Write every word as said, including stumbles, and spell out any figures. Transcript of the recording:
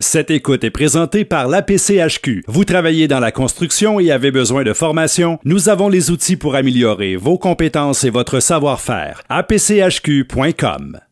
Cette écoute est présentée par l'A P C H Q. Vous travaillez dans la construction et avez besoin de formation? Nous avons les outils pour améliorer vos compétences et votre savoir-faire. A P C H Q point com